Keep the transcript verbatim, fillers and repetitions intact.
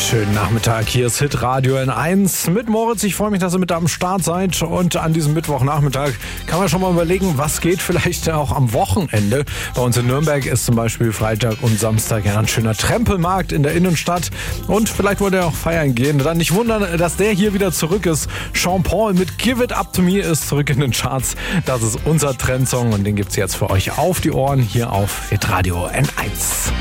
Schönen Nachmittag, hier ist Hitradio N eins mit Moritz. Ich freue mich, dass ihr mit am Start seid. Und an diesem Mittwochnachmittag kann man schon mal überlegen, was geht vielleicht auch am Wochenende. Bei uns in Nürnberg ist zum Beispiel Freitag und Samstag ja ein schöner Trempelmarkt in der Innenstadt. Und vielleicht wollt ihr auch feiern gehen. Dann nicht wundern, dass der hier wieder zurück ist. Sean Paul mit Give It Up To Me ist zurück in den Charts. Das ist unser Trendsong und den gibt's jetzt für euch auf die Ohren hier auf Hitradio N eins.